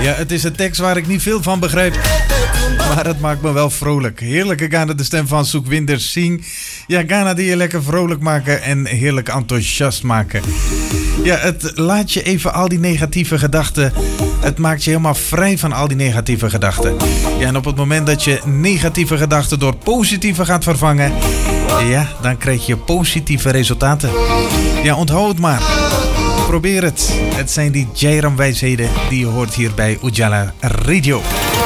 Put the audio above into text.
Ja, het is een tekst waar ik niet veel van begrijp, maar het maakt me wel vrolijk. Heerlijke Ghana, de stem van Sukhwinder Singh. Ja, Ghana die je lekker vrolijk maken en heerlijk enthousiast maken. Ja, het laat je even al die negatieve gedachten. Het maakt je helemaal vrij van al die negatieve gedachten. Ja, en op het moment dat je negatieve gedachten door positieve gaat vervangen, ja, dan krijg je positieve resultaten. Ja, onthoud het maar. Probeer het. Het zijn die Jairam wijsheden die je hoort hier bij Ujala Radio.